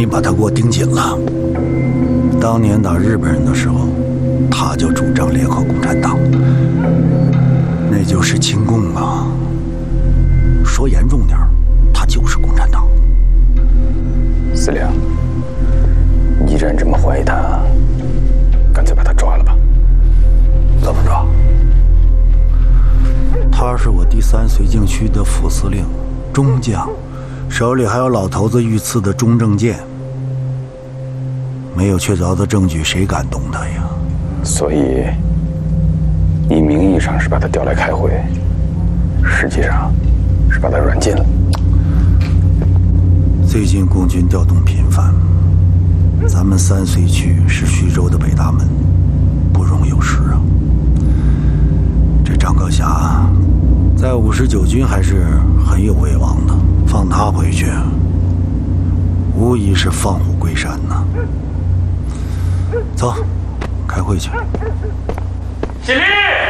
你把他给我盯紧了。当年打日本人的时候，他就主张联合共产党，那就是亲共啊。说严重点，他就是共产党。 司令，既然这么怀疑他，干脆把他抓了吧。 怎么抓？他是我第3绥靖区的副司令，中将，手里还有老头子御赐的中正剑。没有确凿的证据，谁敢动他呀？ 所以，你名义上是把他调来开会，实际上是把他软禁了。 最近共军调动频繁，咱们3绥区是徐州的北大门，不容有失啊。这张克侠在59军还是很有威望的，放他回去，无疑是放虎归山呐。走，开会去。 起立！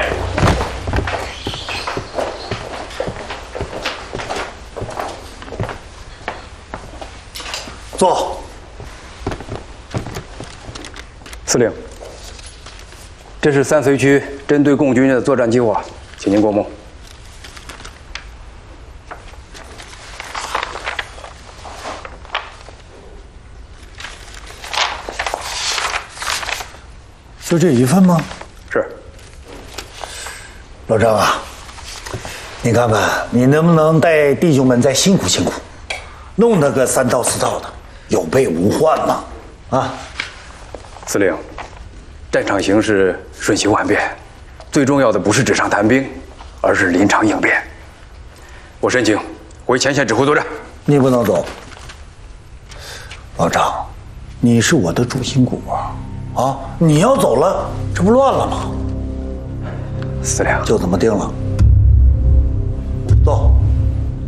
坐。 司令，这是3绥区针对共军的作战计划，请您过目。 就这一份吗？ 是。 老张啊，你看看你能不能带弟兄们再辛苦辛苦，弄他个3套4套的，有备无患嘛。啊， 司令，战场形势瞬息万变，最重要的不是纸上谈兵，而是临场应变。我申请回前线指挥作战。 你不能走。老张，你是我的主心骨啊，你要走了，这不乱了吗？ 司令， 就这么定了。